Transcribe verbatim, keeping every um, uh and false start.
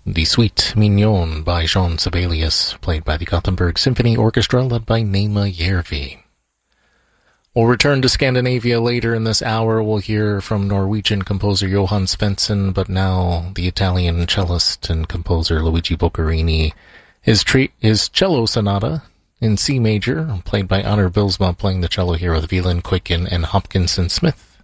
Die Suite Mignon by Jean Sibelius, played by the Gothenburg Symphony Orchestra, led by Naima Järvi. We'll return to Scandinavia later in this hour. We'll hear from Norwegian composer Johan Svensson, but now the Italian cellist and composer Luigi Boccherini. His, tre- his cello sonata in C major, played by Honor Bylsma, playing the cello here with Wieland, Quicken, and Hopkinson Smith.